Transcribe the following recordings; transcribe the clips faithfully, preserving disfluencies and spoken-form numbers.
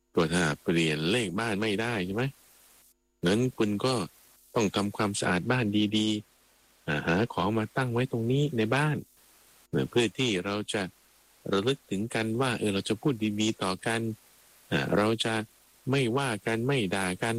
ก็ถ้าเปลี่ยนเลขบ้านไม่ได้ใช่ไหมงั้นคุณก็ต้องทำความสะอาดบ้านดีๆหาของมาตั้งไว้ตรงนี้ในบ้านเพื่อที่เราจะระลึกถึงกันว่าเออเราจะพูดดีๆต่อกันเราจะไม่ว่ากันไม่ด่ากัน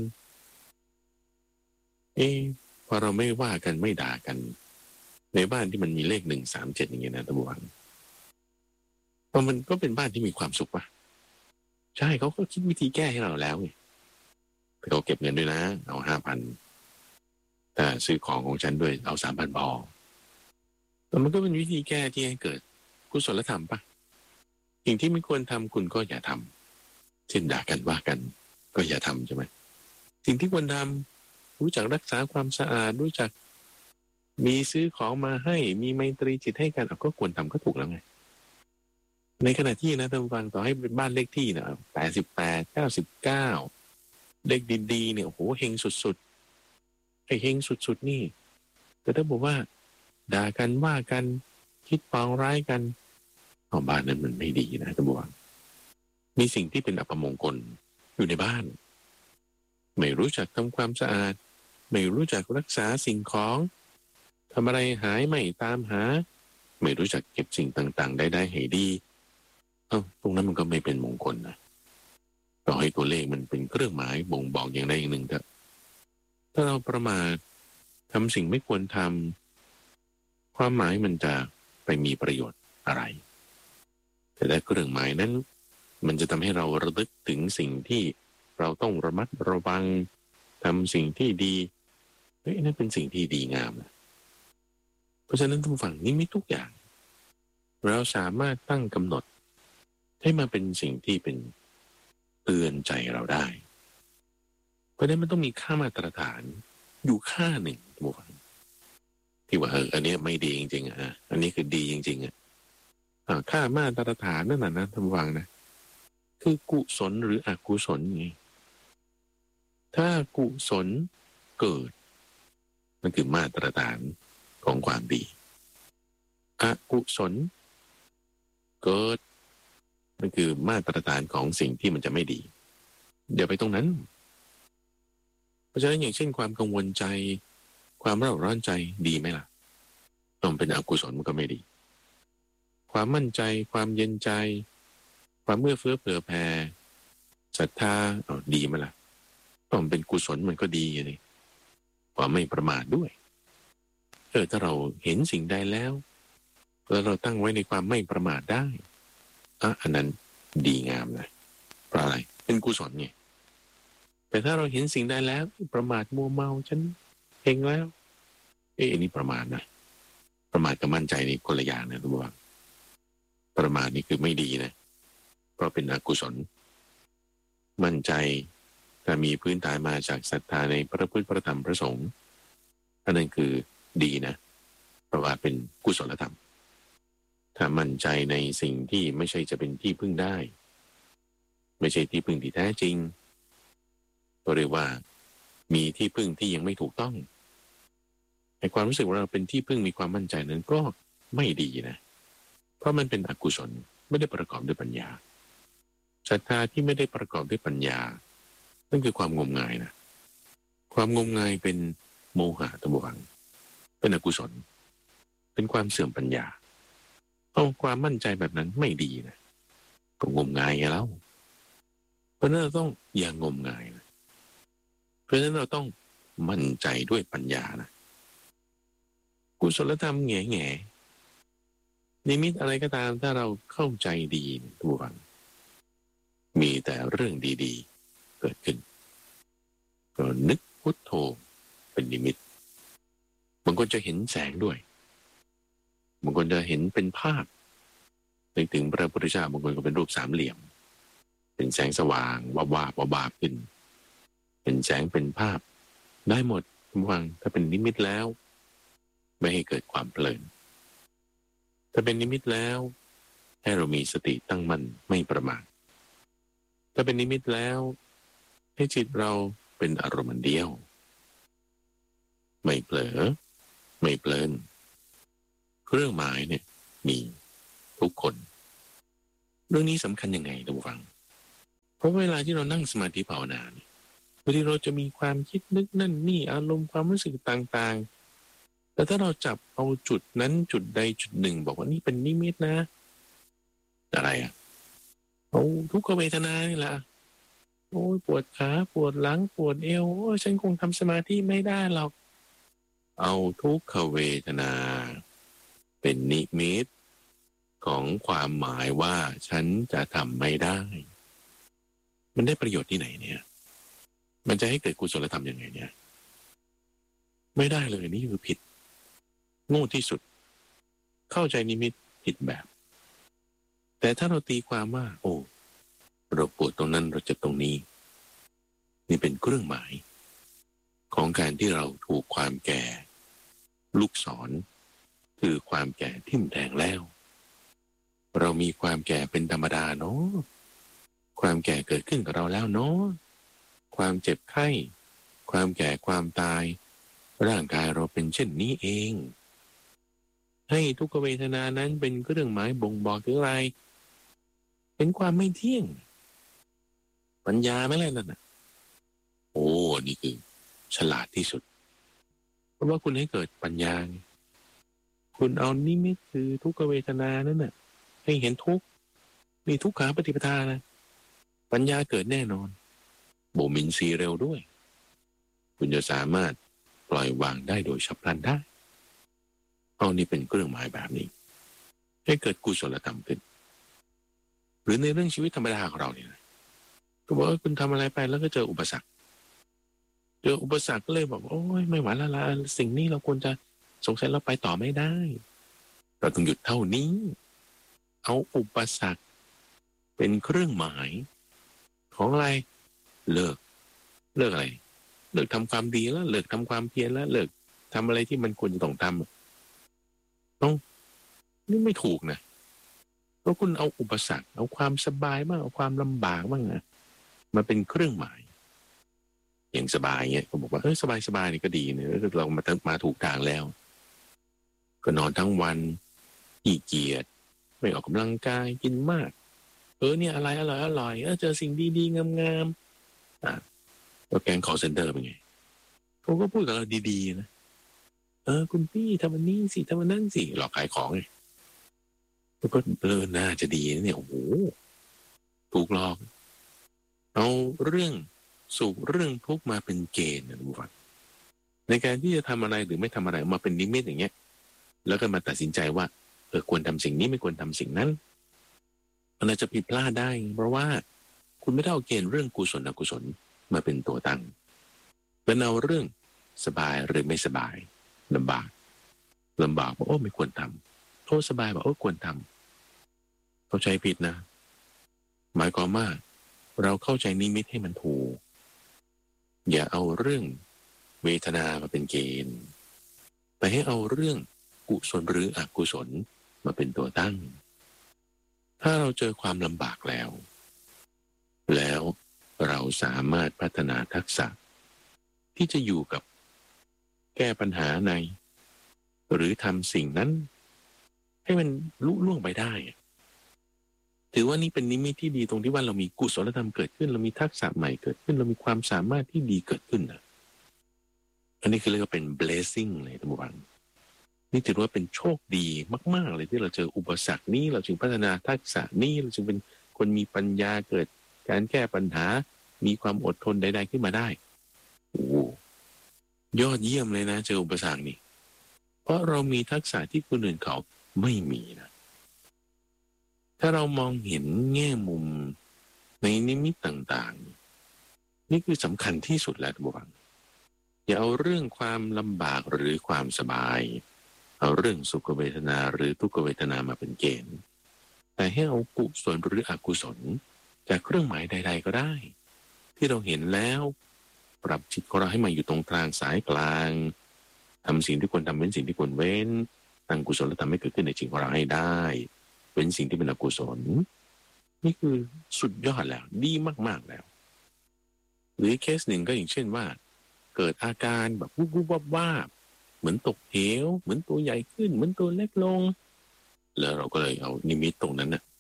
เออพอเราไม่ว่ากันไม่ด่ากันในบ้านที่มันมีเลขหนึ่งสามเจ็ดอย่างเงี้ยนะตะบวันเพราะมันก็เป็นบ้านที่มีความสุขป่ะใช่เขาก็คิดวิธีแก้ให้เราแล้วไงแต่เขาเก็บเงินด้วยนะเอาห้าพันแต่ซื้อของของฉันด้วยเอาสามพันพอแต่มันก็เป็นวิธีแก้ที่ให้เกิดกุศลธรรมป่ะสิ่งที่ไม่ควรทำคุณก็อย่าทำเช่นด่ากันว่ากันก็อย่าทำใช่ไหมสิ่งที่ควรทำรู้จักรักษาความสะอาดรู้จักมีซื้อของมาให้มีไมตรีจิตให้กันก็ควรทำก็ถูกแล้วไงในขณะที่นะท่านฟังต่อให้เป็นบ้านเลขที่นะแปดสิบแปดเก้าสิบเก้าเลขดีๆเนี่ยโอ้โหเฮงสุดๆไอ้เฮงสุดๆนี่แต่ถ้าบอกว่าด่ากันว่ากันคิดปองร้ายกันอ๋อบ้านนั้นมันไม่ดีนะท่านบอกมีสิ่งที่เป็นอัปมงคลอยู่ในบ้านไม่รู้จักทำความสะอาดไม่รู้จักรักษาสิ่งของทำอะไรหายไม่ตามหาไม่รู้จักเก็บสิ่งต่างๆได้ๆให้ดีเอ้าตรงนั้นมันก็ไม่เป็นมงคลนะต่อให้ตัวเลขมันเป็นเครื่องหมายบ่งบอกอย่างใดอย่างหนึ่งเถอะถ้าเราประมาททำสิ่งไม่ควรทำความหมายมันจะไปมีประโยชน์อะไรแต่ถ้าเครื่องหมายนั้นมันจะทำให้เราระลึกถึงสิ่งที่เราต้องระมัดระวังทำสิ่งที่ดีเฮ้ยนั่นเป็นสิ่งที่ดีงามนะเพราะฉะนั้นทุกฝั่งนี้ไม่ทุกอย่างเราสามารถตั้งกำหนดให้มาเป็นสิ่งที่เป็นเตือนใจเราได้เพราะฉะนั้นมันต้องมีค่ามาตรฐานอยู่ค่าหนึ่งทุกฝั่งที่ว่าเอออันนี้ไม่ดีจริงๆอ่ะอันนี้คือดีจริงๆอ่ะค่ามาตรฐานนั่นน่ะนะท่านฟังนะคือกุศลหรืออกุศลไงถ้ากุศลเกิดมันคือมาตรฐานของความดีอกุศลเกิดมันคือมาตรฐานของสิ่งที่มันจะไม่ดีเดี๋ยวไปตรงนั้นเพราะฉะนั้นอย่างเช่นความกังวลใจความเร่าร้อนใจดีไหมล่ะต้องเป็นอกุศลมันก็ไม่ดีความมั่นใจความเย็นใจความเมื่อเฟื้อเผื่อแผ่ศรัทธาอ๋อดีไหมล่ะต้องเป็นกุศลมันก็ดีเลยความไม่ประมาทด้วยเออถ้าเราเห็นสิ่งใดแล้วแล้วเราตั้งไว้ในความไม่ประมาทได้อ่ะอันนั้นดีงามนะเพราะอะไรเป็นกุศลไงแต่ถ้าเราเห็นสิ่งใดแล้วประมาทมัวเมาฉันเองแล้วเอ๊ะอันนี้ประมาทนะประมาทกับมั่นใจนี่คนละอย่างนะทุกท่านประมาทนี่คือไม่ดีนะเพราะเป็นอกุศลมั่นใจถ้ามีพื้นฐานมาจากศรัทธาในพระพุทธพระธรรมพระสงฆ์อันนั้นคือดีนะเพราะว่าเป็นกุศลธรรมถ้ามั่นใจในสิ่งที่ไม่ใช่จะเป็นที่พึ่งได้ไม่ใช่ที่พึ่งที่แท้จริงก็เรียกว่ามีที่พึ่งที่ยังไม่ถูกต้องในความรู้สึกว่าเราเป็นที่พึ่งมีความมั่นใจนั้นก็ไม่ดีนะเพราะมันเป็นอกุศลไม่ได้ประกอบด้วยปัญญาศรัทธาที่ไม่ได้ประกอบด้วยปัญญานั่นคือความงมงายนะความงมงายเป็นโมหะตะบวังเป็นอกุศลเป็นความเสื่อมปัญญาเอาความมั่นใจแบบนั้นไม่ดีนะก็งมงายไงแล้วเพราะนั้นเราต้องอย่างงมงายนะเพราะฉะนั้นเราต้องมั่นใจด้วยปัญญานะกุศลธรรมแง่แง่นิมิตอะไรก็ตามถ้าเราเข้าใจดีทุกวันมีแต่เรื่องดีๆเกิดขึ้นก็นึกพุทโธเป็นนิมิตบางคนจะเห็นแสงด้วยบางคนจะเห็นเป็นภาพนึกถึงพระพุทธเจ้าบางคนก็เป็นรูปสามเหลี่ยมเป็นแสงสว่างวาบวาบวาบวาบขึ้นเป็นแสงเป็นภาพได้หมดทุกวันถ้าเป็นนิมิตแล้วไม่ให้เกิดความเพลินถ้าเป็นนิมิตแล้วให้เรามีสติตั้งมั่นไม่ประมาทถ้าเป็นนิมิตแล้วให้จิตเราเป็นอารมณ์เดียวไม่เผลอไม่เพลินเครื่องหมายเนี่ยมีทุกคนเรื่องนี้สำคัญยังไงทุกฟังเพราะเวลาที่เรานั่งสมาธิภาวนาเนี่ยบางทีเราจะมีความคิดนึกนั่นนี่อารมณ์ความรู้สึกต่างๆแต่ถ้าเราจับเอาจุดนั้นจุดใดจุดหนึ่งบอกว่านี่เป็นนิมิตนะอะไรอ่ะเอาทุกขเวทนานี่แหละโอ้ยปวดขาปวดหลังปวดเอวโอ้ยฉันคงทำสมาธิไม่ได้หรอกเอาทุกขเวทนาเป็นนิมิตของความหมายว่าฉันจะทำไม่ได้มันได้ประโยชน์ที่ไหนเนี่ยมันจะให้เกิดกุศลธรรมยังไงเนี่ยไม่ได้เลยนี่คือผิดโง่ที่สุดเข้าใจนิมิตผิดแบบแต่ถ้าเราตีความว่าโอ้เราปวดตรงนั้นเราจะตรงนี้นี่เป็นเครื่องหมายของการที่เราถูกความแก่ลูกศรคือความแก่ทิ่มแทงแล้วเรามีความแก่เป็นธรรมดาเนาะความแก่เกิดขึ้นกับเราแล้วเนาะความเจ็บไข้ความแก่ความตายร่างกายเราเป็นเช่นนี้เองให้ทุกขเวทนานั้นเป็นเครื่องหมายบ่งบอกถึงอะไรเป็นความไม่เที่ยงปัญญาไหมล่ะนั่นน่ะโอ้นี่คือฉลาดที่สุดเพราะว่าคุณให้เกิดปัญญาคุณเอานิมิตคือทุกขเวทนานั้นน่ะให้เห็นทุกข์นี่ทุกขาปฏิปทานะปัญญาเกิดแน่นอนโบมินทรีย์เร็วด้วยคุณจะสามารถปล่อยวางได้โดยฉับพลันได้เอานี่เป็นเครื่องหมายแบบนี้ให้เกิดกุศลธรรมขึ้นหรือในเรื่องชีวิตธรรมดาของเราเนี่ยก็บอกว่าคุณทำอะไรไปแล้วก็เจออุปสรรคเจออุปสรรคก็เลยบอกโอ้ยไม่ไหวละละสิ่งนี้เราควรจะสงสัยเราไปต่อไม่ได้เราต้องหยุดเท่านี้เอาอุปสรรคเป็นเครื่องหมายของอะไรเลิกเลิกอะไรเลิกทำความดีแล้วเลิกทำความเพียรแล้วเลิกทำอะไรที่มันควรจะต้องทำต้องนี่ไม่ถูกนะเพราะคุณเอาอุปสรรคเอาความสบายบ้างเอาความลำบากบ้างนะมาเป็นเครื่องหมายอย่างสบายเงี้ยผมบอกว่าเออสบายสบายนี่ก็ดีเนี่ยเรามามาถูกทางแล้วก็นอนทั้งวันขี้เกียจไม่ออกกำลังกายกินมากเออเนี่ยอะไรอร่อยอร่อยเออเจอสิ่งดีๆงามๆอ่ะแล้วแกง call center เป็นไงเขาก็พูดกับเราดีๆนะเออคุณพี่ทำอันนี้สิทำอันนั้นสิหลอกขายของไงแล้วก็เออน่าจะดีนะเนี่ยโอ้โหถูกหลอกเอาเรื่องสุขเรื่องทุกข์มาเป็นเกณฑ์นะทุกท่านในการที่จะทำอะไรหรือไม่ทำอะไรมาเป็นนิมิตอย่างเงี้ยแล้วก็มาตัดสินใจว่าเออควรทำสิ่งนี้ไม่ควรทำสิ่งนั้นมันอาจจะผิดพลาดได้เพราะว่าคุณไม่ได้เอาเกณฑ์เรื่องกุศลอกุศลมาเป็นตัวตั้งเป็นเอาเรื่องสบายหรือไม่สบายลำบากลำบากบอกโอ้ไม่ควรทำโอ้สบายบอกโอ้ควรทำเข้าใจผิดนะหมายความว่าเราเข้าใจนิมิตให้มันถูกอย่าเอาเรื่องเวทนามาเป็นเกณฑ์แต่ให้เอาเรื่องกุศลหรืออกุศลมาเป็นตัวตั้งถ้าเราเจอความลำบากแล้วแล้วเราสามารถพัฒนาทักษะที่จะอยู่กับแก้ปัญหาในหรือทำสิ่งนั้นให้มันลุล่วงไปได้ถือว่านี่เป็นนิมิตที่ดีตรงที่ว่าเรามีกุศลธรรมเกิดขึ้นเรามีทักษะใหม่เกิดขึ้นเรามีความสามารถที่ดีเกิดขึ้นนะอันนี้คือเรียกว่าเป็น blessing เลยทุกวันนี่ถือว่าเป็นโชคดีมากๆเลยที่เราเจออุปสรรคนี้เราจึงพัฒนาทักษะนี้เราจึงเป็นคนมีปัญญาเกิดการแก้ปัญหามีความอดทนใดๆขึ้นมาได้โอ้ยอดเยี่ยมเลยนะเจออุปสรรคนี่เพราะเรามีทักษะที่คนอื่นเขาไม่มีนะถ้าเรามองเห็นแง่มุมในนิมิตต่างๆนี่คือสำคัญที่สุดแล้วทุกท่านอย่าเอาเรื่องความลำบากหรือความสบายเอาเรื่องสุขเวทนาหรือทุกขเวทนามาเป็นเกณฑ์แต่ให้เอากุศลหรืออกุศลจากเครื่องหมายใดๆก็ได้ที่เราเห็นแล้วปรับจิตของเราให้มาอยู่ตรงกลางสายกลางทำสิ่งที่ควรทำเว้นสิ่งที่ควรเว้นตั้งกุศลธรรมให้เกิดขึ้นในจิตของเราให้ได้เป็นสิ่งที่เป็นอกุศลนี่คือสุดยอดแล้วดีมากๆแล้วหรือเคสหนึ่งก็อย่างเช่นว่าเกิดอาการแบบวุบวุบวับว่าเหมือนตกเหวเหมือนตัวใหญ่ขึ้นเหมือนตัวเล็กลงแล้วเราก็เลยเอานิมิตตรงนั้นน่ะ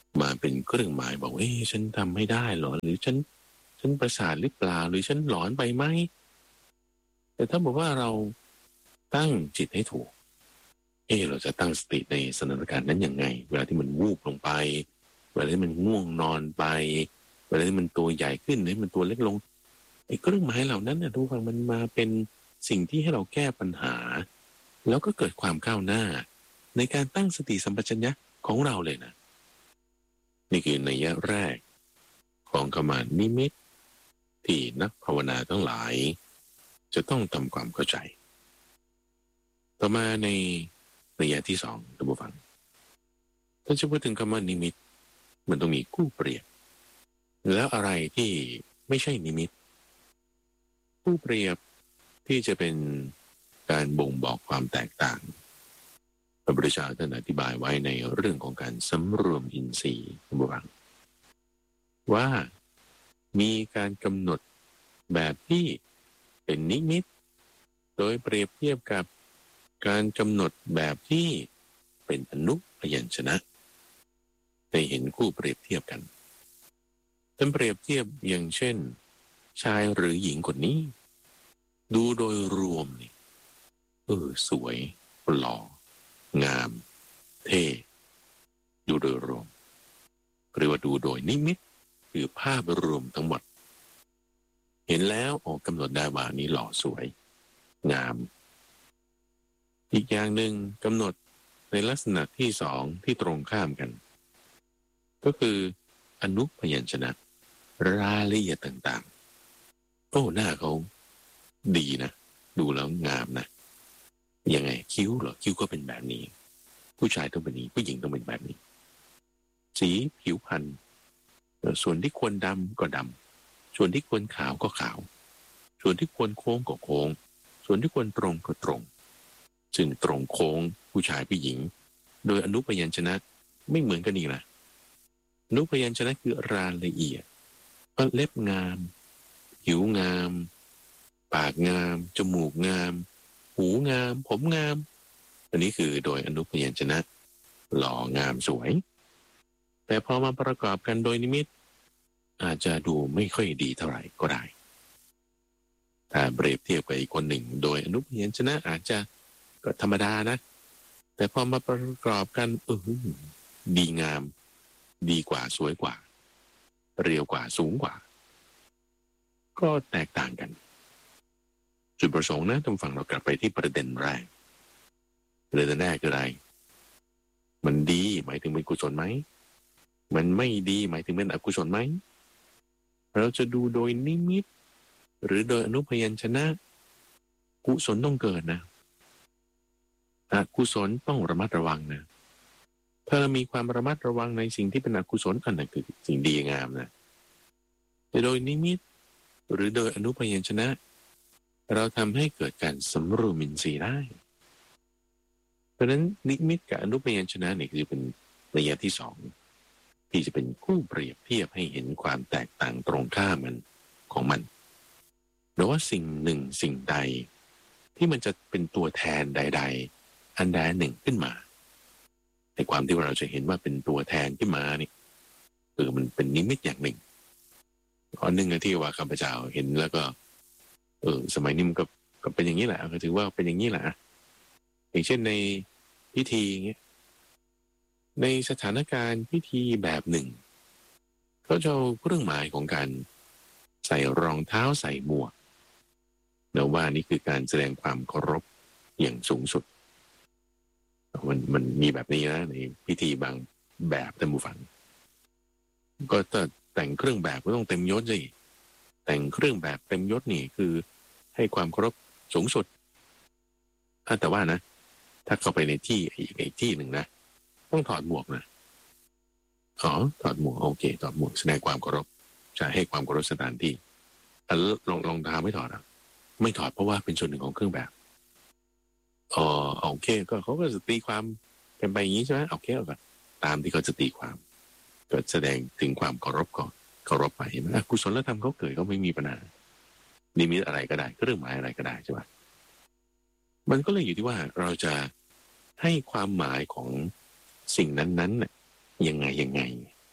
มาเป็นเครื่องหมายบอกเอ๊ะฉันทำไม่ได้หรอหรือฉันฉันประสาทหรือเปล่าหรือฉันหลอนไปไหมแต่ถ้าบอกว่าเราตั้งจิตให้ถูกเออเราจะตั้งสติในสถานการณ์นั้นยังไงเวลาที่มันวูบลงไปเวลาที่มันง่วงนอนไปเวลาที่มันตัวใหญ่ขึ้นหรือมันตัวเล็กลงไอ้เครื่องหมายเหล่านั้นนะทุกคนมันมาเป็นสิ่งที่ให้เราแก้ปัญหาแล้วก็เกิดความก้าวหน้าในการตั้งสติสัมปชัญญะของเราเลยนะนี่คือนัยยะแรกของคำว่านิมิตที่นักภาวนาทั้งหลายจะต้องทำความเข้าใจต่อมาในนัยยะที่สองท่านผู้ฟังถ้าจะพูดถึงคำว่านิมิตมันต้องมีคู่เปรียบแล้วอะไรที่ไม่ใช่นิมิตคู่เปรียบที่จะเป็นการบ่งบอกความแตกต่างพระพุทธเจ้าท่านอธิบายไว้ในเรื่องของการสำรวมอินทรีย์ท่านผู้ฟังว่ามีการกำหนดแบบที่เป็นนิมิตโดยเปรียบเทียบกับการกำหนดแบบที่เป็นอนุพยัญชนะได้เห็นคู่เปรียบเทียบกันท่านเปรียบเทียบอย่างเช่นชายหรือหญิงคนนี้ดูโดยรวมนี่เออสวยหล่องามเท่ดูโดยรวมหรือว่าดูโดยนิมิตคือภาพรวมทั้งหมดเห็นแล้วออกกำหนดได้ว่านี้หล่อสวยงามอีกอย่างหนึ่งกำหนดในลักษณะที่สองที่ตรงข้ามกันก็คืออนุพยัญชนะรายละเอียดต่างๆโอ้หน้าเขาดีนะดูแล้วงามนะยังไงคิ้วเหรอคิ้วก็เป็นแบบนี้ผู้ชายต้องเป็นนี้ผู้หญิงต้องเป็นแบบนี้สีผิวพรรณส่วนที่ควรดำก็ดำส่วนที่ควรขาวก็ขาวส่วนที่ควรโค้งก็โค้งส่วนที่ควรตรงก็ตรงซึ่งตรงโค้งผู้ชายผู้หญิงโดยอนุพยัญชนะไม่เหมือนกันอีกนะอนุพยัญชนะคือรายละเอียดเล็บงามผิวงามปากงามจมูกงามหูงามผมงามอันนี้คือโดยอนุพยัญชนะหล่องามสวยแต่พอมาประกอบกันโดยนิมิตอาจจะดูไม่ค่อยดีเท่าไหร่ก็ได้ถ้าเปรียบเทียบกับอีกคนหนึ่งโดยอนุพยัญชนะอาจจะก็ธรรมดานะแต่พอมาประกอบกันเออดีงามดีกว่าสวยกว่าเรียวกว่าสูงกว่าก็แตกต่างกันจุดประสงค์นะต้องฟังเรากลับไปที่ประเด็นแรกประเด็นแรกคืออะไรมันดีหมายถึงเป็นกุศลไหมมันไม่ดีหมายถึงเป็นอกุศลไหมเราจะดูโดยนิมิตหรือโดยอนุพยัญชนะกุศลต้องเกิดนะอกุศลต้องระมัดระวังนะถ้าเรามีความระมัดระวังในสิ่งที่เป็นอกุศลอันนั้นคือสิ่งดีงามนะแต่โดยนิมิตหรือโดยอนุพยัญชนะเราทำให้เกิดการสำรวมอินทรีย์ได้เพราะฉะนั้นนิมิตกับอนุพยัญชนะนี่คือเป็นระยะที่สองที่จะเป็นคู่เปรียบเทียบให้เห็นความแตกต่างตรงข้ามมันของมันหรือว่าสิ่งหนึ่งสิ่งใดที่มันจะเป็นตัวแทนใดๆอันใดหนึ่งขึ้นมาในความที่เราจะเห็นว่าเป็นตัวแทนขึ้นมานี่คือมันเป็นนิมิตอย่างหนึ่งอันหนึ่งที่ว่าข้าพเจ้าเห็นแล้วก็เออสมัยนี้มันก็ก็เป็นอย่างนี้แหละก็ถือว่าเป็นอย่างนี้แหละอย่างเช่นในพิธีเงี้ยในสถานการณ์พิธีแบบหนึ่งเขาจะเอาเครื่องหมายของการใส่รองเท้าใส่หมวกแล้วว่านี่คือการแสดงความเคารพอย่างสูงสุดมันมันมีแบบนี้นะในพิธีบางแบบท่านผู้ฟังก็จะแต่งเครื่องแบบก็ต้องเต็มยศสิแต่งเครื่องแบบเต็มยศนี่คือให้ความเคารพสูงสุดแต่ว่านะถ้าเข้าไปในที่อีกอีกที่หนึ่งนะต้องถอดหมวกนะอ๋อถอดหมวกโอเคถอดหมวกแสดงความเคารพจะให้ความเคารพสถานที่แต่รองรองเท้าไม่ถอดอ่ะไม่ถอดเพราะว่าเป็นส่วนหนึ่งของเครื่องแบบอ๋อโอเคก็เขาก็จะตีความเป็นไปอย่างนี้ใช่ไหมโอเคก็ตามที่เขาจะตีความก็แสดงถึงความเคารพก่อนเคารพไปเห็นไหมกุศลธรรมเขาเกิดก็ไม่มีปัญหานิมิตอะไรก็ได้เครื่องหมายอะไรก็ได้ใช่ไหมมันก็เลยอยู่ที่ว่าเราจะให้ความหมายของสิ่งนั้นๆน่ะยังไงยังไง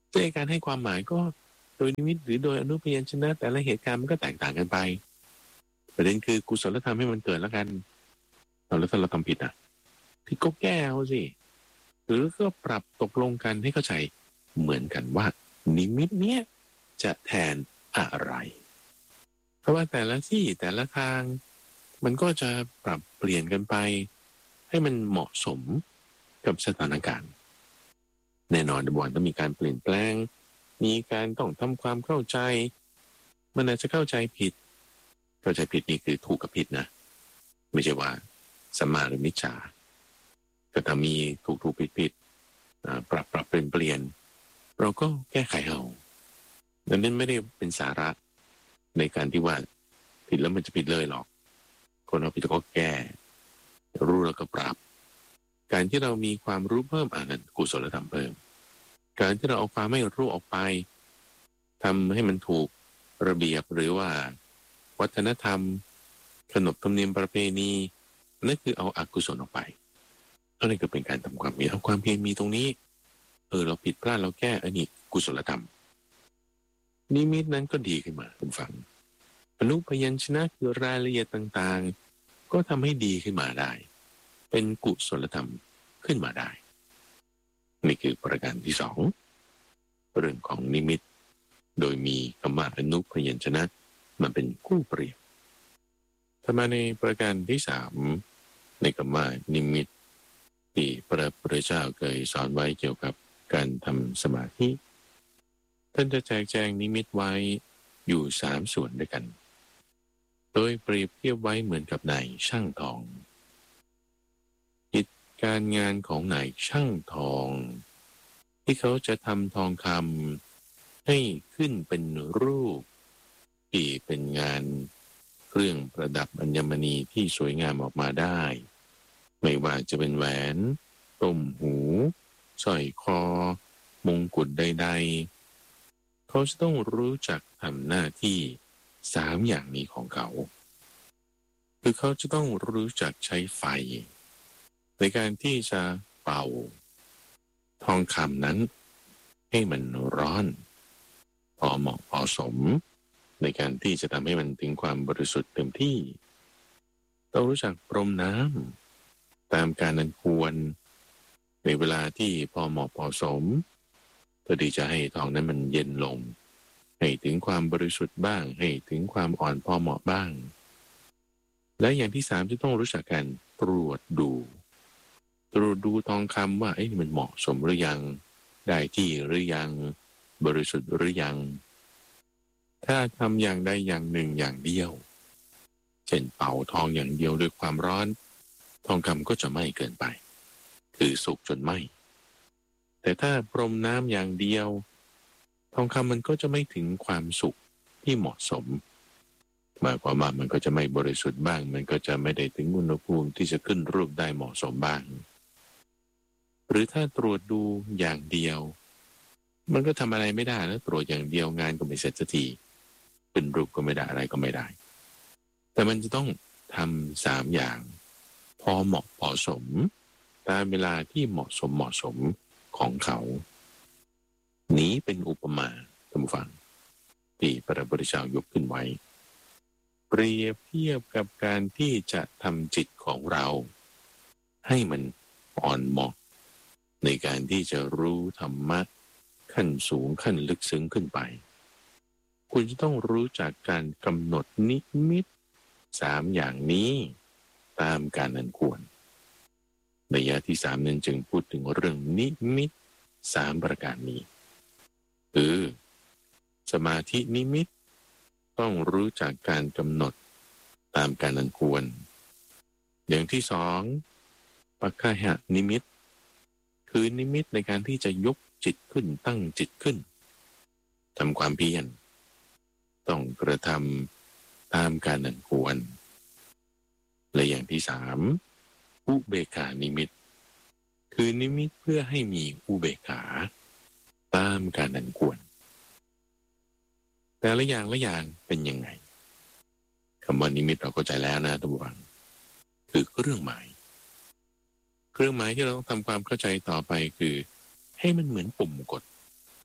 ซึ่งการให้ความหมายก็โดยนิมิตหรือโดยอนุพยัญชนะแต่ละเหตุการณ์มันก็แตกต่างกันไปประเด็นคือกุศลธรรมให้มันเกิดแล้วกันเอาแล้วถ้าเราทำผิดอ่ะพี่ก็แก้เอาสิหรือก็ปรับตกลงกันให้เข้าใจเหมือนกันว่านิมิตเนี้ยจะแทนอะไรเพราะว่าแต่ละที่แต่ละทางมันก็จะปรับเปลี่ยนกันไปให้มันเหมาะสมกับสถานการณ์แน่นอนบอลต้องมีการเปลี่ยนแปลงมีการต้องทำความเข้าใจมันอาจจะเข้าใจผิดเข้าใจผิดนี่คือถูกกับผิดนะไม่ใช่ว่าสัมมาหรือมิจฉาแต่ถ้ามีถูกถูกผิดผิดปรับปรับเปลี่ยนเปลี่ยนเราก็แก้ไขเอาดังนั้นไม่ได้เป็นสาระในการที่ว่าผิดแล้วมันจะผิดเลยหรอกคนเราผิดก็แก้รู้แล้วก็ปรับการที่เรามีความรู้เพิ่มอ่านั้นกุศลธรรมเพิ่มการที่เราเอาความไม่รู้ออกไปทำให้มันถูกระเบียบหรือว่าวัฒนธรรมขนบธรรมเนียมประเพณีนั่นคือเอาอกุศลออกไปนั่นก็เป็นการทำความเพียรเอาความเพียรมีตรงนี้เออเราผิดพลาดเราแก้อันนี้กุศลธรรมนิมิตนั้นก็ดีขึ้นมาคุณฟังอนุพยัญชนะคือรายละเอียดต่างๆก็ทำให้ดีขึ้นมาได้เป็นกุศลธรรมขึ้นมาได้นี่คือประการที่สองเรื่องของนิมิตโดยมีคำว่าอนุพยัญชนะมันเป็นคู่เปรียบต่อมาในประการที่สามในคำว่านิมิตที่พระพุทธเจ้าเคยสอนไว้เกี่ยวกับการทำสมาธิท่านจะแจกแจงนิมิตไว้อยู่สามส่วนด้วยกันโดยเปรียบเทียบไว้เหมือนกับนายช่างทองกิจการงานของนายช่างทองที่เขาจะทำทองคำให้ขึ้นเป็นรูปที่เป็นงานเครื่องประดับอัญมณีที่สวยงามออกมาได้ไม่ว่าจะเป็นแหวนต้มหูสร้อยคอมงกุฎใดๆเขาจะต้องรู้จักทำหน้าที่สามอย่างนี้ของเขาคือเขาจะต้องรู้จักใช้ไฟในการที่จะเป่าทองคำนั้นให้มันร้อนพอเหมาะพอสมในการที่จะทำให้มันถึงความบริสุทธิ์เต็มที่ต้องรู้จักพรมน้ำตามการนั้นควรในเวลาที่พอเหมาะพอสมเพื่อที่จะให้ทองนั้นมันเย็นลงให้ถึงความบริสุทธิ์บ้างให้ถึงความอ่อนพอเหมาะบ้างและอย่างที่สามจะต้องรู้จักการตรวจดูตรวจดูทองคำว่าไอ้นี่มันเหมาะสมหรือยังได้ที่หรือยังบริสุทธิ์หรือยังถ้าทำอย่างใดอย่างหนึ่งอย่างเดียวเช่นเป่าทองอย่างเดียวด้วยความร้อนทองคำก็จะไหม้เกินไปคือสุกจนไหม้แต่ถ้าพรมน้ำอย่างเดียวทองคำมันก็จะไม่ถึงความสุกที่เหมาะสมหมายความว่ามันก็จะไม่บริสุทธิ์บ้างมันก็จะไม่ได้ถึงอุณหภูมิที่จะขึ้นรูปได้เหมาะสมบ้างหรือถ้าตรวจดูอย่างเดียวมันก็ทำอะไรไม่ได้แล้วตรวจอย่างเดียวงานก็ไม่เสร็จสักทีขึ้นรูปก็ไม่ได้อะไรก็ไม่ได้แต่มันจะต้องทำสามอย่างพอเหมาะพอสมตามเวลาที่เหมาะสมเหมาะสมของเขานี้เป็นอุปมาท่านผู้ฟังที่พระพุทธเจ้ายกขึ้นไว้เปรียบเทียบกับการที่จะทำจิตของเราให้มันอ่อนเหมาะในการที่จะรู้ธรรมะขั้นสูงขั้นลึกซึ้งขึ้นไปคุณจะต้องรู้จักการกำหนดนิมิตสามอย่างนี้ตามการอันควรในยะที่สามนั้นจึงพูดถึงเรื่องนิมิตสามประการนี้คือสมาธินิมิตต้องรู้จักการกำหนดตามการอันควรอย่างที่สองปัคคหะนิมิตคือนิมิตในการที่จะยกจิตขึ้นตั้งจิตขึ้นทำความเพียรต้องกระทำตามการอันควรและอย่างที่สามอุเบกขานิมิตคือนิมิตเพื่อให้มีอุเบกขาตามการอันควรแต่ละอย่างละอย่างเป็นยังไงคำว่านิมิตเราเข้าใจแล้วนะทุกท่านคือเครื่องหมายเครื่องหมายที่เราต้องทำความเข้าใจต่อไปคือให้มันเหมือนปุ่มกด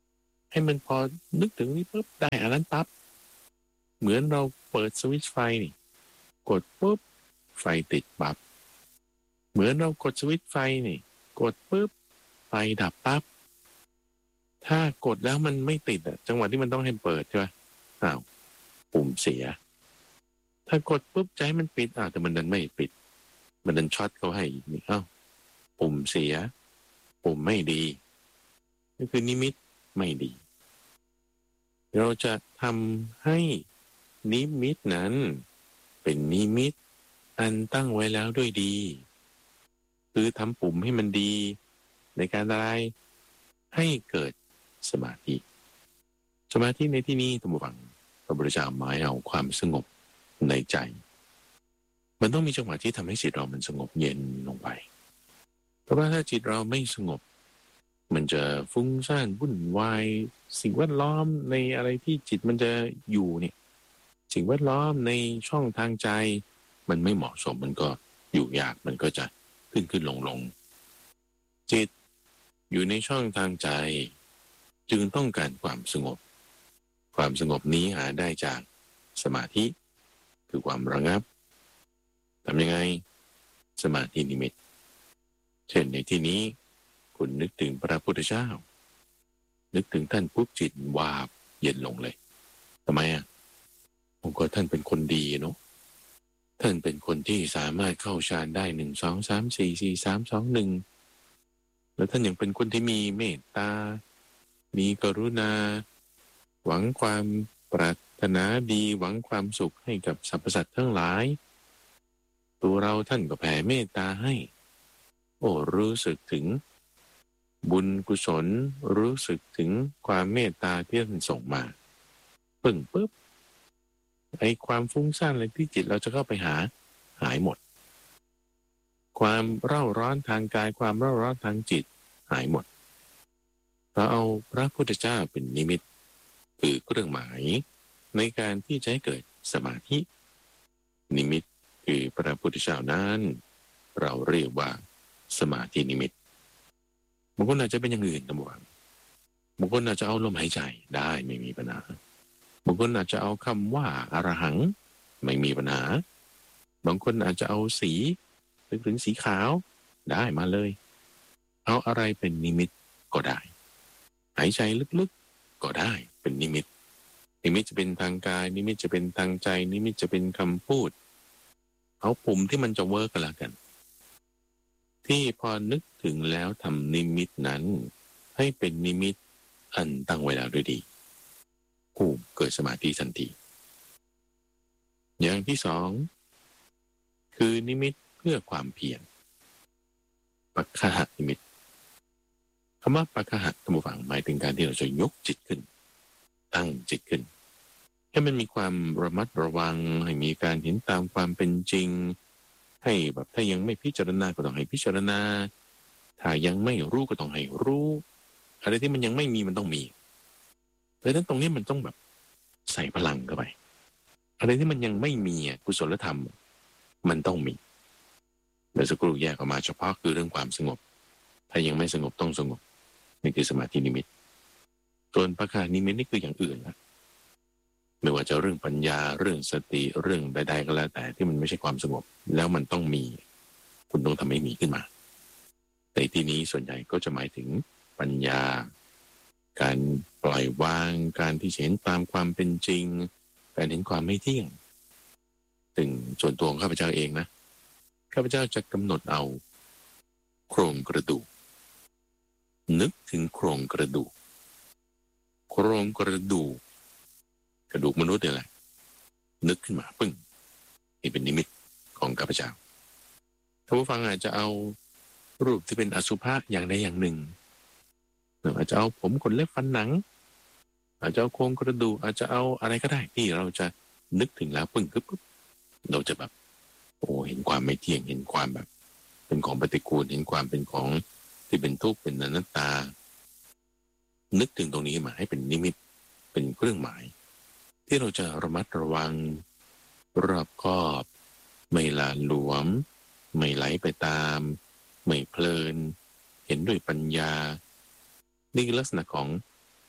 ให้มันพอนึกถึงนี่ปุ๊บได้อันนั้นปั๊บเหมือนเราเปิดสวิตช์ไฟนี่กดปุ๊บไฟติดปั๊บเหมือนเรากดสวิตช์ไฟนี่กดปุ๊บไฟดับปั๊บถ้ากดแล้วมันไม่ติดอะจังหวะที่มันต้องให้เปิดใช่ไหมอ้าวปุ่มเสียถ้ากดปุ๊บใจมันปิดอ้าวแต่มันดันไม่ปิดมันดันช็อตเขาให้อีกนี่อ้าวปุ่มเสียปุ่มไม่ดีนี่คือนิมิตไม่ดีเราจะทำให้นิมิตนั้นเป็นนิมิตอันตั้งไว้แล้วด้วยดีคือทำปุ่มให้มันดีในการอะไรให้เกิดสมาธิสมาธิในที่นี้ท่านผู้ฟังพระพุทธเจ้าหมายเอาความสงบในใจมันต้องมีจังหวะที่ทำให้จิตเรามันสงบเย็นลงไปเพราะว่าถ้าจิตเราไม่สงบมันจะฟุ้งซ่านวุ่นวายสิ่งแวดล้อมในอะไรที่จิตมันจะอยู่เนี่ยสิ่งแวดล้อมในช่องทางใจมันไม่เหมาะสมมันก็อยู่ยากมันก็จะขึ้นขึ้นลงลงจิตอยู่ในช่องทางใจจึงต้องการความสงบความสงบนี้หาได้จากสมาธิคือความระงับทำยังไงสมาธินิมิตเช่นในที่นี้คุณนึกถึงพระพุทธเจ้านึกถึงท่านปุ๊บจิตวาบเย็นลงเลยทำไมอ่ะผมก็ท่านเป็นคนดีเนาะท่านเป็นคนที่สามารถเข้าฌานได้หนึ่งสองสามสี่สี่สามสองหนึ่งแล้วท่านยังเป็นคนที่มีเมตตามีกรุณาหวังความปรารถนาดีหวังความสุขให้กับสรรพสัตว์ทั้งหลายตัวเราท่านก็แผ่เมตตาให้โอ้รู้สึกถึงบุญกุศลรู้สึกถึงความเมตตาที่ท่านส่งมาปึ้งปุ๊บไอ้ความฟุ้งซ่านอะไรที่จิตเราจะเข้าไปหาหายหมดความเร่าร้อนทางกายความเร่าร้อนทางจิตหายหมดเราเอาพระพุทธเจ้าเป็นนิมิตคือเครื่องหมายในการที่จะให้เกิดสมาธินิมิตคือพระพุทธเจ้านั้นเราเรียกว่าสมาธินิมิตบางคนอาจจะเป็นอย่างอื่นนะบางบางคนอาจจะเอาลมหายใจได้ไม่มีปัญหาบางคนอาจจะเอาคำว่าอรหังไม่มีปัญหาบางคนอาจจะเอาสีนึกถึงสีขาวได้มาเลยเอาอะไรเป็นนิมิตก็ได้หายใจลึกๆก็ได้เป็นนิมิตนิมิตจะเป็นทางกายนิมิตจะเป็นทางใจนิมิตจะเป็นคำพูดเอาปุ่มที่มันจะเวิร์กกันละกันที่พอนึกถึงแล้วทำนิมิตนั้นให้เป็นนิมิตอันตั้งไว้แล้วด้วยดีผู้เกิดสมาธิทันทีอย่างที่สองคือนิมิตเพื่อความเพียรปัจขะนิมิตคำว่าปัจขะท่านผู้ฟังหมายถึงการที่เราจะยกจิตขึ้นตั้งจิตขึ้นให้มันมีความระมัดระวังให้มีการเห็นตามความเป็นจริงให้แบบถ้ายังไม่พิจารณาก็ต้องให้พิจารณาถ้ายังไม่รู้ก็ต้องให้รู้อะไรที่มันยังไม่มีมันต้องมีเพราะฉะนั้นตรงนี้มันต้องแบบใส่พลังเข้าไปอะไรที่มันยังไม่มีกุศลธรรมมันต้องมีเดี๋ยวสักครู่แยกออกมาเฉพาะคือเรื่องความสงบถ้ายังไม่สงบต้องสงบนี่คือสมาธินิมิตส่วนปัจขะนิมิตนี่คืออย่างอื่นนะไม่ว่าจะเรื่องปัญญาเรื่องสติเรื่องใดๆก็แล้วแต่ที่มันไม่ใช่ความสงบแล้วมันต้องมีคุณต้องทำให้มีขึ้นมาในที่นี้ส่วนใหญ่ก็จะหมายถึงปัญญาการปล่อยวางการที่เห็นตามความเป็นจริงการเห็นความไม่เที่ยงถึงส่วนตัวของข้าพเจ้าเองนะข้าพเจ้าจะกำหนดเอาโครงกระดูกนึกถึงโครงกระดูกโครงกระดูกกระดูกมนุษย์เนี่ยแหละนึกขึ้นมาปึ้งนี่เป็นนิมิตของข้าพเจ้าท่านผู้ฟังอาจจะเอารูปที่เป็นอสุภะอย่างใดอย่างหนึ่งอาจจะเอาผมขนเล็บฟันหนังอาจจะเอาโครงกระดูกอาจจะเอาอะไรก็ได้ที่เราจะนึกถึงแล้วปึ้งปุ๊บเราจะแบบโอ้เห็นความไม่เที่ยงเห็นความแบบเป็นของปฏิกูลเห็นความเป็นของที่เป็นทุกข์เป็นอนัตตานึกถึงตรงนี้มาให้เป็นนิมิตเป็นเครื่องหมายที่เราจะระมัดระวังรอบคอบไม่หลาหลวมไม่ไหลไปตามไม่เพลินเห็นด้วยปัญญานี่คือลักษณะของ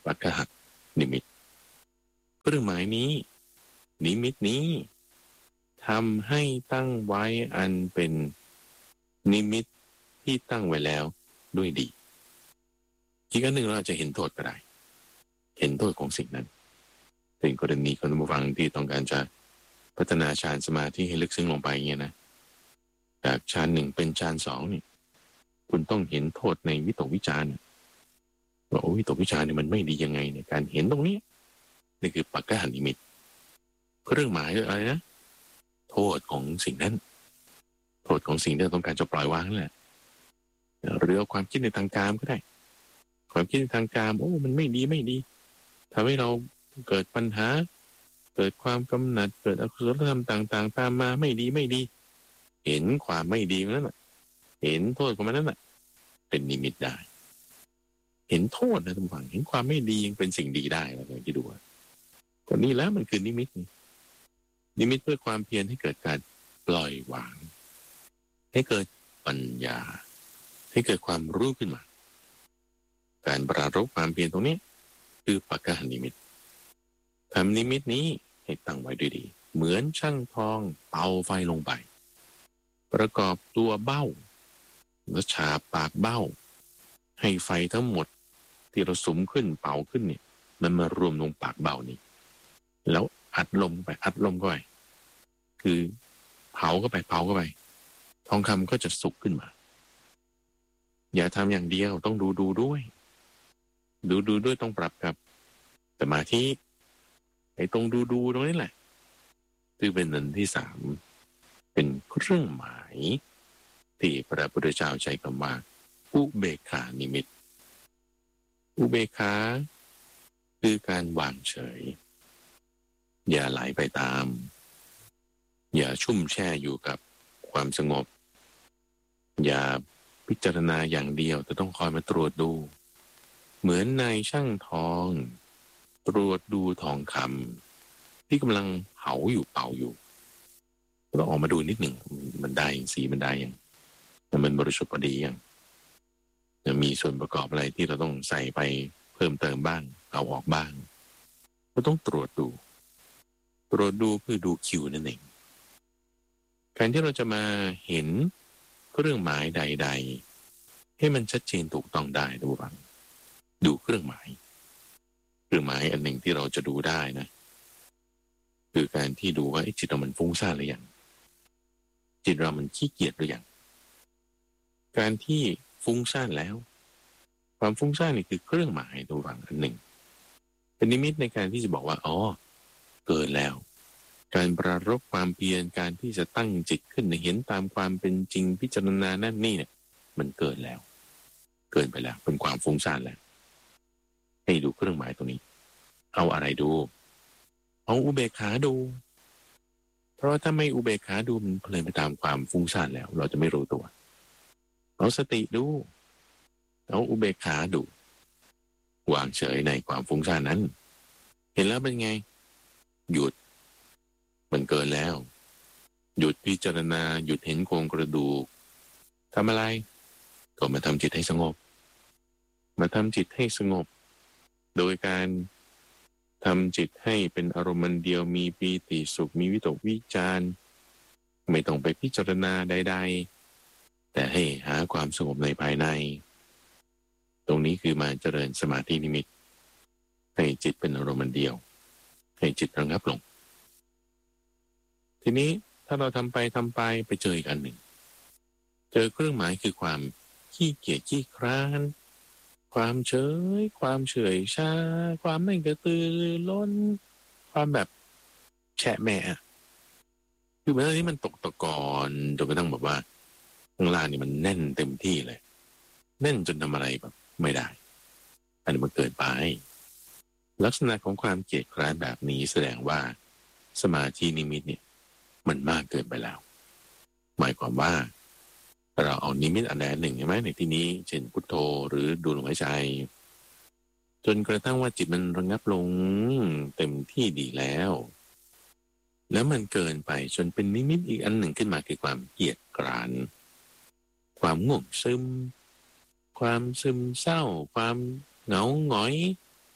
ปักกหัตนิมิตเครื่องหมายนี้นิมิตนี้ทำให้ตั้งไว้อันเป็นนิมิตที่ตั้งไว้แล้วด้วยดีอีกอันหนึ่งเราอาจจะเห็นโทษก็ได้เห็นโทษของสิ่งนั้นเป็นกรณีของผู้ฟังที่ต้องการจะพัฒนาฌานสมาธิให้ลึกซึ้งลงไปเงี้ยนะจากฌานหนึ่งเป็นฌานสองนี่คุณต้องเห็นโทษในวิตกวิจารณ์ว่าโอ้วิตกวิจารณ์เนี่ยมันไม่ดียังไงในการเห็นตรงนี้นี่คือปักกหัตนิมิตเครื่องหมายอะไรนะโทษของสิ่งนั้นโทษของสิ่งที่เราต้องการจะปล่อยวางนั่นแหละหรือเอาความคิดในทางกามก็ได้ความคิดในทางกามโอ้มันไม่ดีไม่ดีทำให้เราเกิดปัญหาเกิดความกำหนัดเกิดอกุศลธรรมต่างๆตามมาไม่ดีไม่ดีเห็นความไม่ดีนั้นน่ะเห็นโทษของมันนั้นน่ะเป็นนิมิตได้เห็นโทษนะทุกฝั่งเห็นความไม่ดียังเป็นสิ่งดีได้เราคิดดูก็นี่แล้วมันคือนิมิตนิมิตเพื่อความเพียรให้เกิดการปล่อยวางให้เกิดปัญญาให้เกิดความรู้ขึ้นมาการปรารภความเพียรตรงนี้คือปักกหัตนิมิตทำนิมิตนี้ให้ตั้งไว้ด้วยดีเหมือนช่างทองเป่าไฟลงไปประกอบตัวเบ้าแล้วฉาบปากเบ้าให้ไฟทั้งหมดที่เราสุมขึ้นเป่าขึ้นเนี่ยมันมารวมลงปากเบ้านี้แล้วอัดลมไปอัดลมเข้าไปคือเผาเข้าไปเผาเข้าไปทองคำก็จะสุกขึ้นมาอย่าทำอย่างเดียวต้องดูดูด้วยดูดูด้วยต้องปรับกับสมาธิไอ้ตรงดูดูตรงนี้แหละคือเป็นอันที่สามเป็นเครื่องหมายที่พระพุทธเจ้าใช้คำว่าอุเบกขานิมิตอุเบกขาคือการวางเฉยอย่าไหลไปตามอย่าชุ่มแช่อยู่กับความสงบอย่าพิจารณาอย่างเดียวแต่ต้องคอยมาตรวจดูเหมือนนายช่างทองตรวจดูทองคำที่กำลังเผาอยู่เป่าอยู่เราออกมาดูนิดหนึ่งมันได้สีมันได้ยังมันบริสุทธิ์พอดียังจะมีส่วนประกอบอะไรที่เราต้องใส่ไปเพิ่มเติมบ้างเอาออกบ้างก็ต้องตรวจดูตรวจดูเพื่อดูคิวนั่นเองการที่เราจะมาเห็นเครื่องหมายใดๆให้มันชัดเจนถูกต้องได้ทุกฝั่งดูเครื่องหมายเครื่องหมายอันหนึ่งที่เราจะดูได้นะคือการที่ดูว่าจิตเรามันฟุ้งซ่านหรือยังจิตเรามันขี้เกียจหรือยังการที่ฟุ้งซ่านแล้วความฟุ้งซ่านนี่คือเครื่องหมายตัวฝั่งอันหนึ่งเป็นนิมิตในการที่จะบอกว่าอ๋อเกินแล้วการปรารภความเพียรการที่จะตั้งจิตขึ้นเห็นตามความเป็นจริงพิจารณานั่นนี่เนี่ยมันเกินแล้วเกินไปแล้วเป็นความฟุ้งซ่านแล้วให้ดูเครื่องหมายตรงนี้เอาอะไรดูเอาอุเบกขาดูเพราะถ้าไม่อุเบกขาดูมันเพลินไปตามความฟุ้งซ่านแล้วเราจะไม่รู้ตัวเอาสติดูเอาอุเบกขาดูวางเฉยในความฟุ้งซ่านนั้นเห็นแล้วเป็นไงหยุดมันเกินแล้วหยุดพิจารณาหยุดเห็นโครงกระดูกทำอะไรก็มาทำจิตให้สงบมาทำจิตให้สงบโดยการทำจิตให้เป็นอารมณ์เดียวมีปีติสุขมีวิตกวิจารไม่ต้องไปพิจารณาใดๆแต่ให้หาความสงบในภายในตรงนี้คือมาเจริญสมาธินิมิตให้จิตเป็นอารมณ์เดียวให้จิตระงับลงทีนี้ถ้าเราทำไปทำไปไปเจออีกอันหนึ่งเจอเครื่องหมายคือความขี้เกียจขี้คร้านความเฉยความเฉยชาความไม่กระตือรือร้นความแบบแฉะแม่คือเมื่อที่มันตกตะกอนจนกระทั่งแบบว่าข้างล่างนี่มันแน่นเต็มที่เลยแน่นจนทำอะไรแบบไม่ได้อันนี้มันเกิดไปลักษณะของความเกียจคร้านแบบนี้แสดงว่าสมาธินิมิตเนี่ยมันมากเกินไปแล้วหมายความว่าเราเอานิมิตอันใดหนึ่งใช่ไหมในที่นี้เช่นพุทโธหรือดูลมหายใจจนกระทั่งว่าจิตมันระงับลงเต็มที่ดีแล้วแล้วมันเกินไปจนเป็นนิมิตอีกอันหนึ่งขึ้นมาคือความเกียจคร้านความง่วงซึมความซึมเศร้าความเหงาหงอย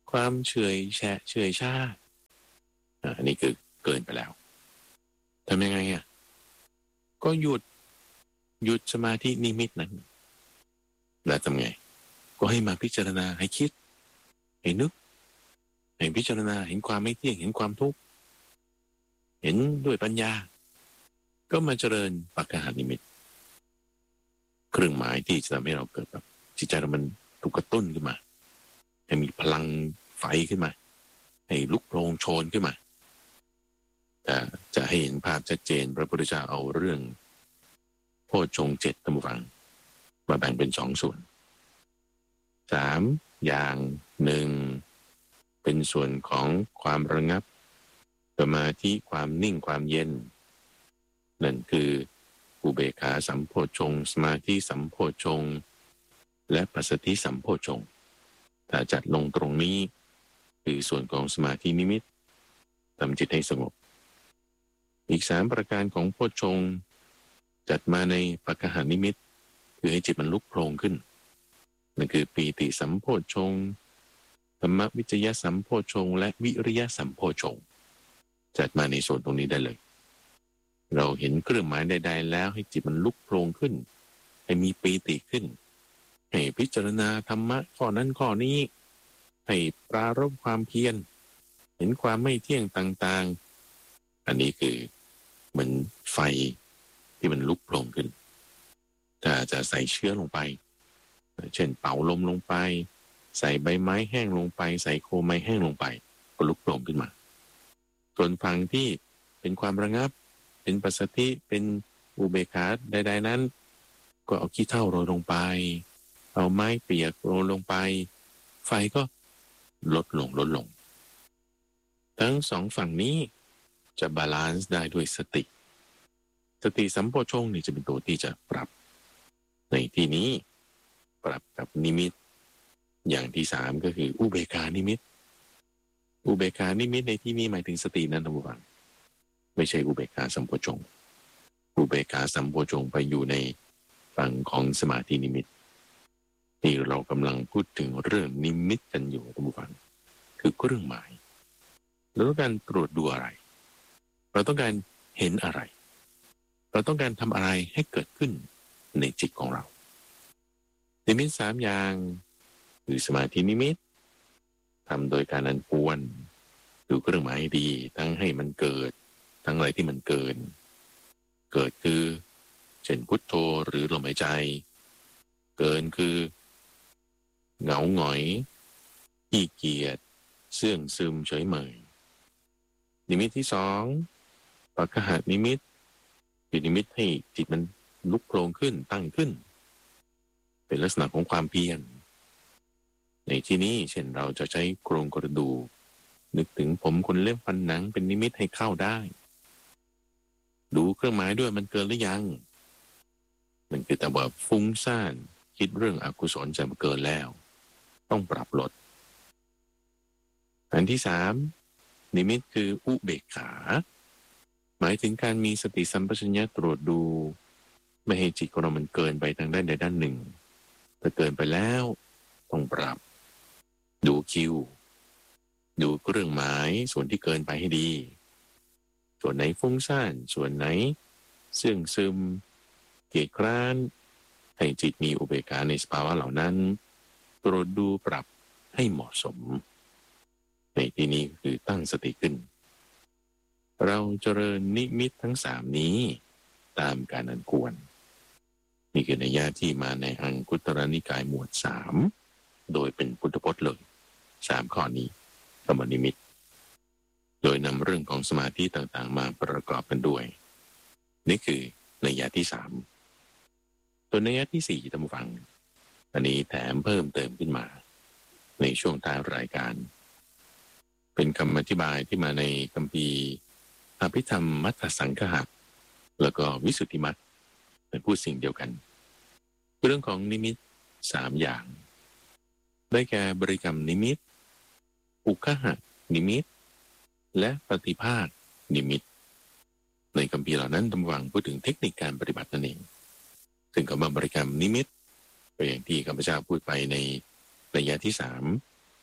ความเฉยแฉะเฉยชาอันนี้คือเกินไปแล้วทำยังไงอ่ะก็หยุดหยุดสมาธินิมิตนั้นแล้วทำไงก็ให้มาพิจารณาให้คิดให้นึกให้พิจารณาเห็นความไม่เที่ยงเห็นความทุกข์เห็นด้วยปัญญาก็มาเจริญปัจจหานิมิตเครื่องหมายที่จะทำให้เราเกิดแบบจิตใจเรามันถูกกระตุ้นขึ้นมาให้มีพลังไฟขึ้นมาให้ลุกโผล่โชนขึ้นมาแต่จะให้เห็นภาพชัดเจนพระพุทธเจ้าเอาเรื่องโพชฌงค์เจ็ดธรรมฟังมาแบ่งเป็นสองส่วนสามอย่างหนึ่งเป็นส่วนของความระงับสมาธิความนิ่งความเย็นนั่นคืออุเบกขาสัมโพชฌงค์สมาธิสัมโพชฌงค์และปัสสัทธิสัมโพชฌงค์ถ้าจัดลงตรงนี้คือส่วนของสมาธินิมิตทำจิตให้สงบอีกสามประการของโพชฌงค์จัดมาในปัจจหานิมิตคือให้จิตมันลุกโผล่ขึ้นนั่นคือปีติสัมโพชฌงค์ธรรมวิจยะสัมโพชฌงค์และวิริยะสัมโพชฌงค์จัดมาในส่วนตรงนี้ได้เลยเราเห็นเครื่องหมายใดๆแล้วให้จิตมันลุกโผล่ขึ้นให้มีปีติขึ้นให้พิจารณาธรรมะข้อนั้นข้อนี้ให้ปรารภความเพียรเห็นความไม่เที่ยงต่างๆอันนี้คือเหมือนไฟที่มันลุกโผล่ขึ้นถ้าจะใส่เชื้อลงไปเช่นเป่าลมลงไปใส่ใบไม้แห้งลงไปใส่โคไม้แห้งลงไปก็ลุกโผล่ขึ้นมาส่วนฝั่งที่เป็นความระงับเป็นปัสสัทธิเป็นอุเบกขาใดๆนั้นก็เอาขี้เถ้าโรยลงไปเอาไม้เปียกโรยลงไปไฟก็ลดลงลดลงทั้งสองฝั่งนี้จะบาลานซ์ได้ด้วยสติสติสัมโพชฌงค์นี่จะเป็นตัวที่จะปรับในที่นี้ปรับกับนิมิตอย่างที่สามก็คืออุเบกขานิมิตอุเบกขานิมิตในที่นี้หมายถึงสตินั้นนะบุฟังไม่ใช่อุเบกขาสัมโพชฌงค์อุเบกขาสัมโพชฌงค์ไปอยู่ในฝั่งของสมาธินิมิตที่เรากำลังพูดถึงเรื่องนิมิตกันอยู่ท่านผู้ฟังคือเครื่องหมายเราต้องการตรวจดูอะไรเราต้องการเห็นอะไรเราต้องการทำอะไรให้เกิดขึ้นในจิตของเรานิมิตสามอย่างคือสมาธินิมิตทำโดยการอันควรดูเครื่องหมายให้ดีทั้งให้มันเกิดทั้งอะไรที่มันเกินเกิดคือเช่นพุทโธหรือลมหายใจเกินคือเหงาหงอยขี้เกียจเสื่องซึมเฉยเมยนิมิตที่สองปัจจหานิมิตคือนิมิตให้จิตมันลุกโผล่ขึ้นตั้งขึ้นเป็นลักษณะของความเพียรในที่นี้เช่นเราจะใช้โครงกระดูกนึกถึงผมขนเล็บฟันหนังเป็นนิมิตให้เข้าได้ดูเครื่องหมายด้วยมันเกินหรือยังมันคือแต่ว่าฟุ้งซ่านคิดเรื่องอกุศลจะเกินแล้วต้องปรับลดอันที่สามนิมิตคืออุเบกขาหมายถึงการมีสติสัมปชัญญะตรวจดูไม่ให้จิตของเรามันเกินไปทางด้านใดด้านหนึ่งถ้าเกินไปแล้วต้องปรับดูคิวดูเครื่องหมายส่วนที่เกินไปให้ดีส่วนไหนฟุ้งซ่านส่วนไหนเสื่องซึมเกียจคร้านให้จิตมีอุเบกขาในสภาวะเหล่านั้นตรวจดูปรับให้เหมาะสมในที่นี้คือตั้งสติขึ้นเราเจริญนิมิตทั้งสามนี้ตามการอันควรนี่คือนัยยะที่มาในอังคุตรนิกายหมวดสามโดยเป็นพุทธพจน์เลยสามข้อนี้กรรมนิมิตโดยนำเรื่องของสมาธิต่างๆมาประกอบกันด้วยนี่คือนัยยะที่สามตัวนัยยะที่สี่ท่านผู้ฟังอันนี้แถมเพิ่มเติมขึ้นมาในช่วงท้ายรายการเป็นคำอธิบายที่มาในคัมภีร์อภิธรรมมัทธสังฆะแล้วก็วิสุทธิมรรคเป็นพูดสิ่งเดียวกันเรื่องของนิมิตสามอย่างได้แก่บริกรรมนิมิตอุคหะนิมิตและปฏิภาคนิมิตในคัมภีร์เหล่านั้นตำวังพูดถึงเทคนิคการปฏิบัตินั่นเองถึงคำว่าบริกรรมนิมิตก็อย่างที่ข้าพเจ้าพูดไปในระยะที่สาม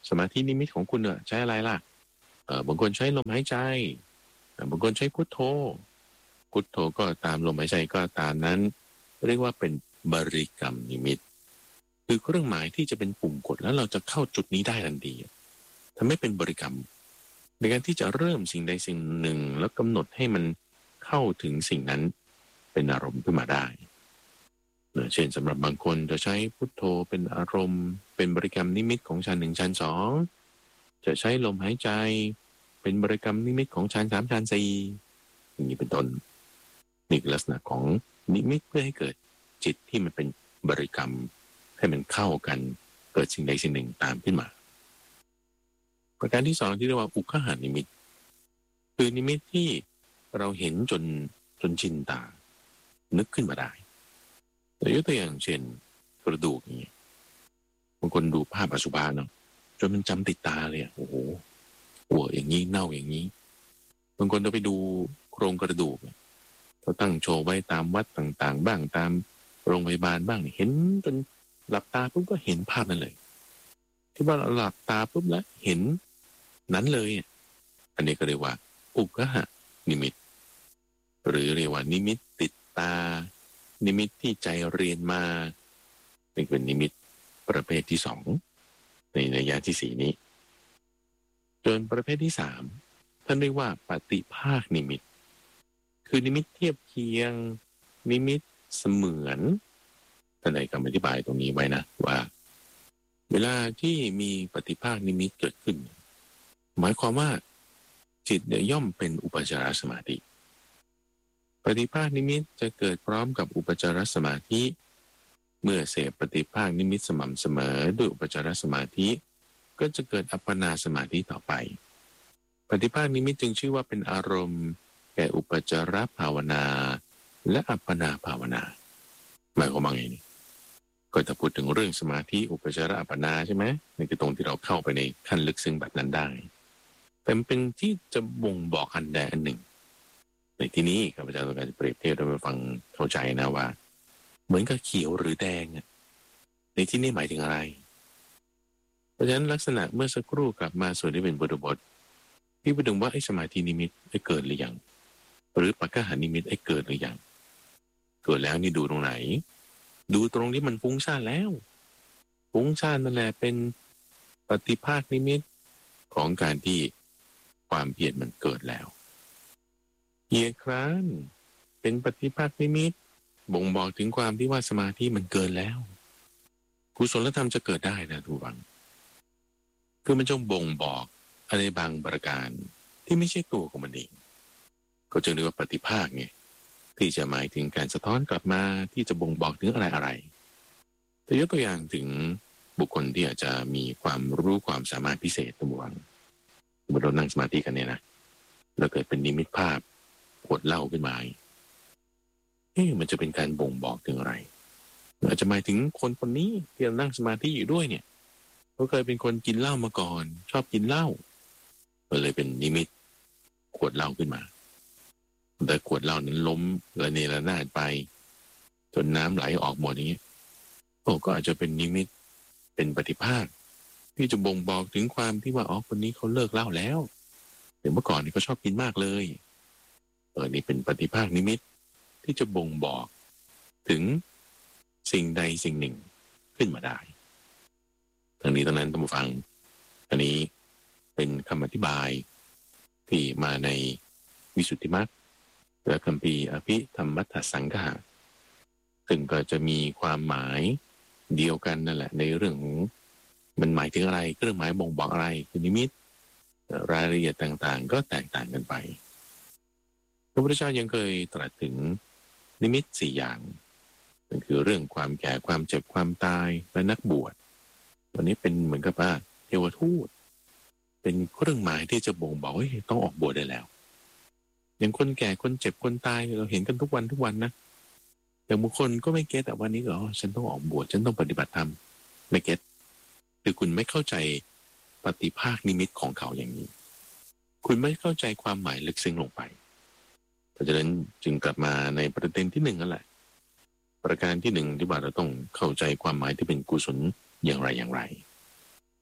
สมาธินิมิตของคุณเนี่ยใช้อะไรล่ะเออบางคนใช้ลมหายใจบางคนใช้พุทโธพุทโธก็ตามลมหายใจก็ตามนั้นเรียกว่าเป็นบริกรรมนิมิตคือเครื่องหมายที่จะเป็นปุ่มกดแล้วเราจะเข้าจุดนี้ได้ทันทีทำให้เป็นบริกรรมในการที่จะเริ่มสิ่งใดสิ่งหนึ่งแล้วกำหนดให้มันเข้าถึงสิ่งนั้นเป็นอารมณ์ขึ้นมาได้เช่นสำหรับบางคนจะใช้พุทโธเป็นอารมณ์เป็นบริกรรมนิมิตของฌานหนึ่งฌานสองจะใช้ลมหายใจเป็นบริกรรมนิมิตของฌานสามฌานสี่อย่างนี้เป็นต้นนี่คือลักษณะของนิมิตเพื่อให้เกิดจิตที่มันเป็นบริกรรมให้มันเข้ากันเกิดสิ่งใดสิ่งหนึ่งตามขึ้นมาประการที่สองที่เรียกว่าอุคหานิมิตคือนิมิตที่เราเห็นจนจนชินตานึกขึ้นมาได้ยกตัวอย่างเช่นกระดูกอย่างเงี้ยบางคนดูภาพอสุภะเนาะจนมันจำติดตาเลยโอ้โหหัวอย่างนี้เน่าอย่างนี้บางคนเราไปดูโครงกระดูกเขาตั้งโชว์ไว้ตามวัดต่างๆบ้างตามโรงพยาบาลบ้างเห็นจนหลับตาปุ๊บก็เห็นภาพนั้นเลยที่ว่าหลับตาปุ๊บแล้วเห็นนั้นเลยอันนี้ก็เรียกว่าอุกหะนิมิตหรือเรียกว่านิมิตติดตานิมิตที่ใจเรียนมาเป็นนิมิตประเภทที่สองในนัยยะที่สี่นี้จนประเภทที่สามท่านเรียกว่าปฏิภาคนิมิตคือนิมิตเทียบเคียงนิมิตเสมือนท่านได้คำอธิบายตรงนี้ไว้นะว่าเวลาที่มีปฏิภาคนิมิตเกิดขึ้นหมายความว่าจิตเนี่ยย่อมเป็นอุปจารสมาธิปฏิภาคนิมิตจะเกิดพร้อมกับอุปจารสมาธิเมื่อเสพปฏิภาคนิมิตสม่ำเสมอด้วยอุปจารสมาธิก็จะเกิดอัปปนาสมาธิต่อไปปฏิภาคนิมิตจึงชื่อว่าเป็นอารมณ์แก่อุปจารภาวนาและอัปปนาภาวนาหมายความว่าไงนี่ก็จะพูดถึงเรื่องสมาธิอุปจารอัปปนาใช่ไหมนี่คือตรงที่เราเข้าไปในขั้นลึกซึ้งแบบนั้นได้แต่มันเป็นที่จะบ่งบอกอันใดอันหนึ่งในที่นี้ข้าพเจ้าต้องการจะเปรียบเทียบให้ฟังเข้าใจนะว่าเหมือนกับเขียวหรือแดงในที่นี้หมายถึงอะไรเพราะฉะนั้นลักษณะเมื่อสักครู่กลับมาส่วนที่เป็นบทบทที่พูดถึงว่าไอ้สมาธินิมิตไอ้เกิดหรือยังหรือปัจจหานิมิตไอ้เกิดหรือยังเกิดแล้วนี่ดูตรงไหนดูตรงที่มันฟุ้งซ่านแล้วฟุ้งซ่านนั่นแหละเป็นปฏิภาคนิมิตของการที่ความเพียรมันเกิดแล้วเกียร์คร้านเป็นปฏิภาคนิมิตบ่งบอกถึงความที่ว่าสมาธิมันเกินแล้วกุศลธรรมจะเกิดได้นะทุกฝังคือมันจงบ่งบอกอะไรบางประการที่ไม่ใช่ตัวของมันเองก็จึงเรียกว่าปฏิภาคไงที่จะหมายถึงการสะท้อนกลับมาที่จะบ่งบอกถึงอะไรอะไรแต่ยกตัวอย่างถึงบุคคลที่อาจจะมีความรู้ความสามารถพิเศษตัววังเมื่อเรานั่งสมาธิกันเนี่ยนะแล้วเกิดเป็นนิมิตภาพขวดเหล้าขึ้นมาเอ๊ะมันจะเป็นการบ่งบอกถึงอะไรอาจจะหมายถึงคนคนนี้ที่เรานั่งสมาธิอยู่ด้วยเนี่ยเขาเคยเป็นคนกินเหล้ามาก่อนชอบกินเหล้าก็เลยเป็นนิมิตขวดเหล้าขึ้นมาแต่ขวดเหล้านั้นล้มระเนระนาดไปจนน้ำไหลออกหมดอย่างนี้โอ้ก็อาจจะเป็นนิมิตเป็นปฏิภาคที่จะบ่งบอกถึงความที่ว่าอ๋อคนนี้เขาเลิกเหล้าแล้วแต่เมื่อก่อนนี่เขาชอบกินมากเลยเออนี่เป็นปฏิภาคนิมิตที่จะบ่งบอกถึงสิ่งใดสิ่งหนึ่งขึ้นมาได้ทั้งนี้ทั้งนั้นท่านผู้ฟังอันนี้เป็นคำอธิบายที่มาในวิสุทธิมรรคและคัมภีร์อภิธรรมมัทธสังฆะซึ่งก็จะมีความหมายเดียวกันนั่นแหละในเรื่องของมันหมายถึงอะไรเครื่องหมายบ่งบอกอะไรคือนิมิตรายละเอียดต่างๆก็แตกต่างกันไปพระพุทธเจ้ายังเคยตรัสถึงนิมิตสี่อย่างนั่นคือเรื่องความแก่ความเจ็บความตายและนักบวชวันนี้เป็นเหมือนกับว่าเทวทูตเป็นเครื่องหมายที่จะบ่งบอกว่าต้องออกบวชได้แล้วอย่างคนแก่คนเจ็บคนตายเราเห็นกันทุกวันทุกวันนะอย่างบางคนก็ไม่เก็ตแต่วันนี้ก็อ๋อฉันต้องออกบวชฉันต้องปฏิบัติธรรมไม่เก็ตคือคุณไม่เข้าใจปฏิภาคนิมิตของเขาอย่างนี้คุณไม่เข้าใจความหมายลึกซึ้งลงไปเพราะฉะนั้นจึงกลับมาในประเด็นที่หนึ่งนั่นแหละประการที่หนึ่งที่ว่าเราต้องเข้าใจความหมายที่เป็นกุศลอย่างไรอย่างไร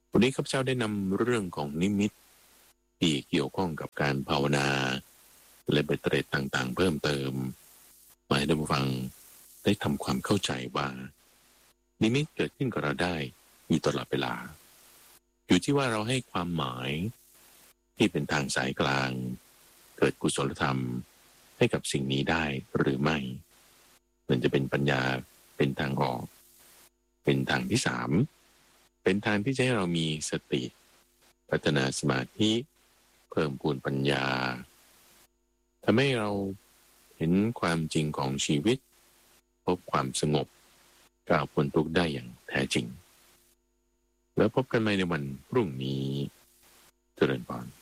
วันนี้ข้าพเจ้าได้นำเรื่องของนิมิตที่เกี่ยวข้องกับการภาวนาและเบตเตรดต่างๆเพิ่มเติมมาให้ท่านผู้ฟังได้ทำความเข้าใจว่านิมิตเกิดขึ้นกับเราได้อยู่ตลอดเวลาอยู่ที่ว่าเราให้ความหมายที่เป็นทางสายกลางเกิดกุศลธรรมให้กับสิ่งนี้ได้หรือไม่มันจะเป็นปัญญาเป็นทางออกเป็นทางที่สามเป็นทางที่จะให้เรามีสติพัฒนาสมาธิเพิ่มพูนปัญญาทำให้เราเห็นความจริงของชีวิตพบความสงบก้าวพ้นทุกข์ได้อย่างแท้จริงแล้วพบกันใหม่ในวันพรุ่งนี้เจริญพร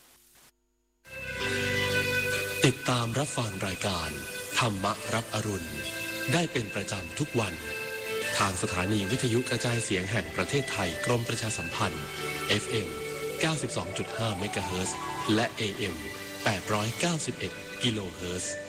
ติดตามรับฟังรายการธรรมรับอรุณได้เป็นประจำทุกวันทางสถานีวิทยุกระจายเสียงแห่งประเทศไทยกรมประชาสัมพันธ์ เอฟ เอ็ม เก้าสิบสองจุดห้า เมกะเฮิรตซ์และ เอ เอ็ม แปดร้อยเก้าสิบเอ็ด กิโลเฮิรตซ์